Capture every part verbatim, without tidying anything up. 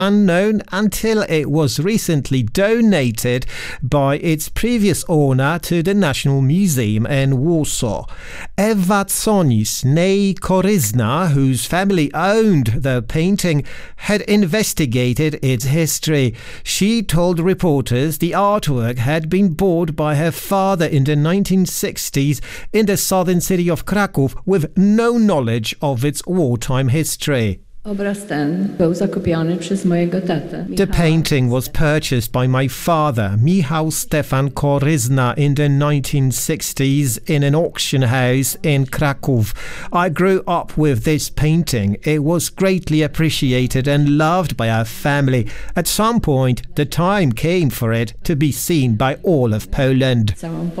unknown until it was recently donated by its previous owner to the National Museum in Warsaw. Ewa Sonis, née Koryzna, whose family owned the painting, had investigated its history. She told reporters the artwork had been bought by her father in the nineteen sixties in the southern city of Kraków with no knowledge of its wartime history. The painting was purchased by my father, Michał Stefan Koryzna, in the nineteen sixties in an auction house in Kraków. I grew up with this painting. It was greatly appreciated and loved by our family. At some point, the time came for it to be seen by all of Poland.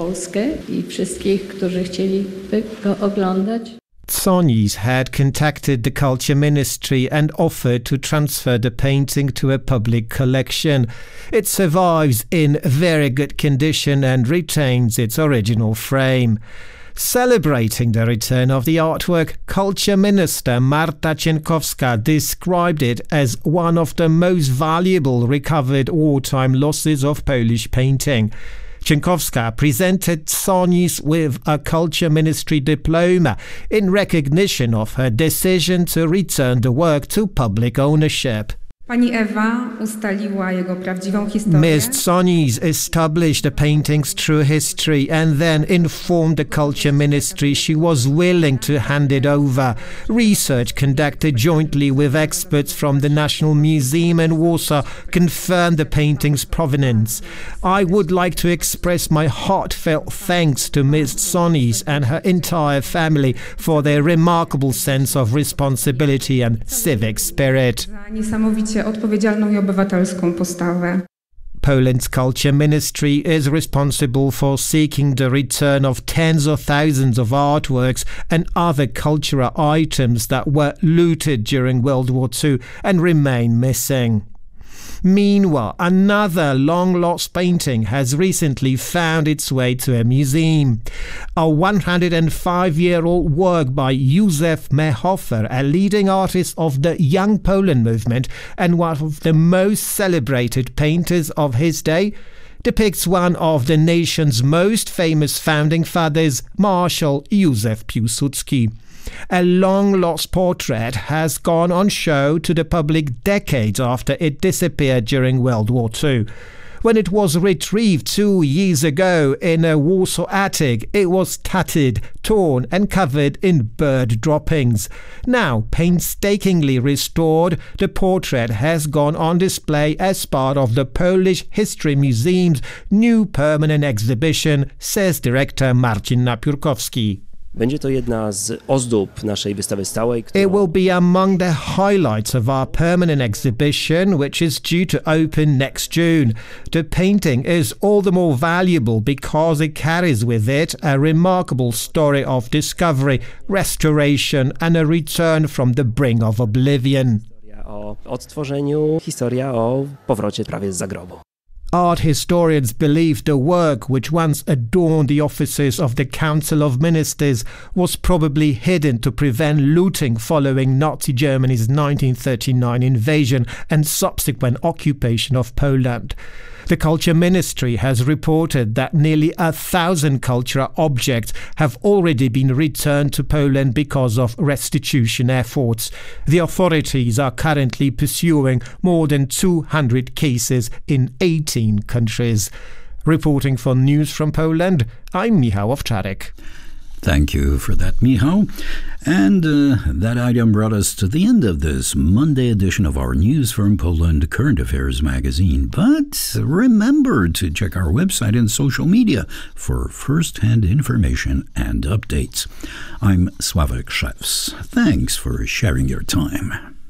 Sonis had contacted the Culture Ministry and offered to transfer the painting to a public collection. It survives in very good condition and retains its original frame. Celebrating the return of the artwork, Culture Minister Marta Cienkowska described it as one of the most valuable recovered wartime losses of Polish painting. Cienkowska presented Sonis with a Culture Ministry diploma in recognition of her decision to return the work to public ownership. Pani Ewa ustaliła jego prawdziwą historię. Miz Sonis established the painting's true history and then informed the Culture Ministry she was willing to hand it over. Research conducted jointly with experts from the National Museum in Warsaw confirmed the painting's provenance. I would like to express my heartfelt thanks to Miz Sonis and her entire family for their remarkable sense of responsibility and civic spirit. Odpowiedzialną i obywatelską postawę. Poland's Culture Ministry is responsible for seeking the return of tens of thousands of artworks and other cultural items that were looted during World War Two and remain missing. Meanwhile, another long-lost painting has recently found its way to a museum. A one hundred five-year-old work by Józef Mehofer, a leading artist of the Young Poland movement and one of the most celebrated painters of his day, depicts one of the nation's most famous founding fathers, Marshal Józef Piłsudski. A long-lost portrait has gone on show to the public decades after it disappeared during World War Two. When it was retrieved two years ago in a Warsaw attic, it was tattered, torn and covered in bird droppings. Now, painstakingly restored, the portrait has gone on display as part of the Polish History Museum's new permanent exhibition, says director Marcin Napiórkowski. Będzie to jedna z ozdób naszej wystawy stałej. It will be among the highlights of our permanent exhibition, which is due to open next June. The painting is all the more valuable because it carries with it a remarkable story of discovery, restoration and a return from the brink of oblivion. Historia o odtworzeniu, historia o powrocie prawie z zagrobu. Art historians believe the work, which once adorned the offices of the Council of Ministers, was probably hidden to prevent looting following Nazi Germany's nineteen thirty-nine invasion and subsequent occupation of Poland. The Culture Ministry has reported that nearly a thousand cultural objects have already been returned to Poland because of restitution efforts. The authorities are currently pursuing more than two hundred cases in eighteen countries. Reporting for News from Poland, I'm Michał Owczarek. Thank you for that, Michał. And uh, that item brought us to the end of this Monday edition of our News from Poland Current Affairs magazine. But remember to check our website and social media for first-hand information and updates. I'm Sławek Szewc. Thanks for sharing your time.